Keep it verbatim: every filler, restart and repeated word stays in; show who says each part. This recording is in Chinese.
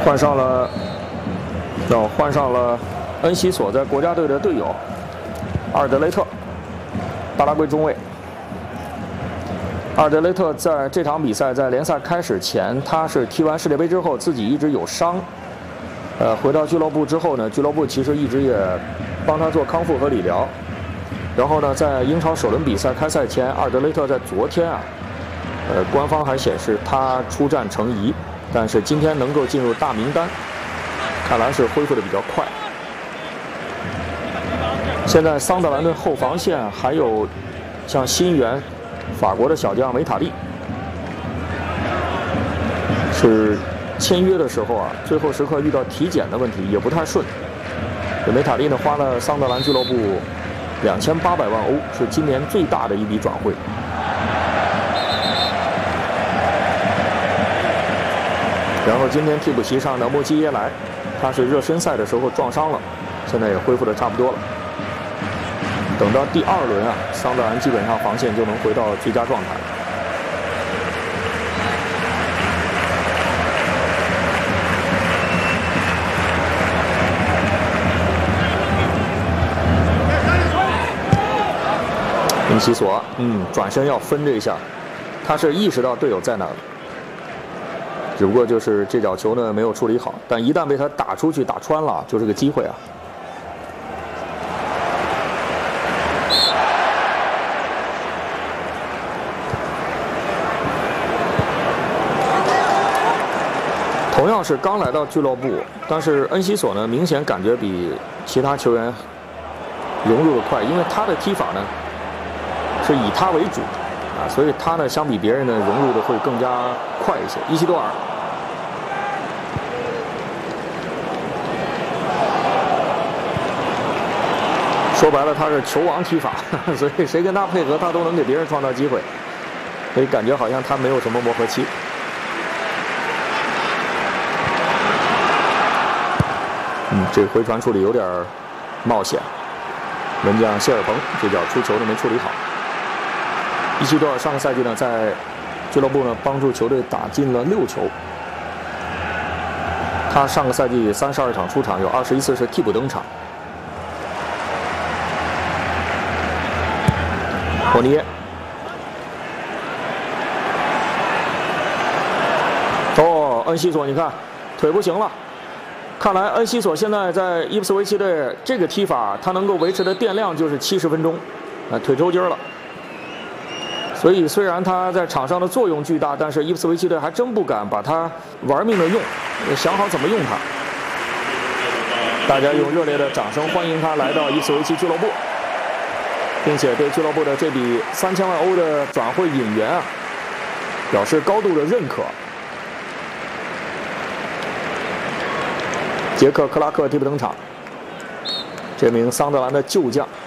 Speaker 1: 换上了，哦，换上了恩西索在国家队的队友阿尔德雷特，巴拉圭中卫。阿尔德雷特在这场比赛在联赛开始前，他是踢完世界杯之后自己一直有伤，呃，回到俱乐部之后呢，俱乐部其实一直也帮他做康复和理疗。然后呢，在英超首轮比赛开赛前，阿尔德雷特在昨天啊，呃，官方还显示他出战成疑，但是今天能够进入大名单，看来是恢复的比较快。现在桑德兰的后防线还有像新援法国的小将梅塔利，是签约的时候啊，最后时刻遇到体检的问题，也不太顺。这梅塔利呢，花了桑德兰俱乐部两千八百万欧，是今年最大的一笔转会。然后今天替补席上的莫基耶莱，他是热身赛的时候撞伤了，现在也恢复的差不多了。等到第二轮啊，桑德兰基本上防线就能回到最佳状态。恩西索，嗯，转身要分这一下，他是意识到队友在哪儿，只不过就是这脚球呢没有处理好，但一旦被他打出去打穿了，就是个机会啊。同样是刚来到俱乐部，但是恩西索呢，明显感觉比其他球员融入的快，因为他的踢法呢是以他为主啊，所以他呢相比别人呢融入的会更加快一些。伊西多尔，说白了他是球王踢法，所以谁跟他配合，他都能给别人创造机会，所以感觉好像他没有什么磨合期。嗯，这回传处理有点冒险，门将谢尔彭这脚出球都没处理好。伊西多尔上个赛季呢，在俱乐部呢帮助球队打进了六球。他上个赛季三十二场出场，有二十一次是替补登场。霍尼耶，哦，恩西索，你看腿不行了。看来恩西索现在在伊普斯维奇队这个踢法，他能够维持的电量就是七十分钟，啊，腿抽筋了。所以虽然他在场上的作用巨大，但是伊普斯维奇队还真不敢把他玩命的用，想好怎么用他。大家用热烈的掌声欢迎他来到伊普斯维奇俱乐部，并且对俱乐部的这笔三千万欧的转会引援啊，表示高度的认可。杰克·克拉克替补登场，这名桑德兰的旧将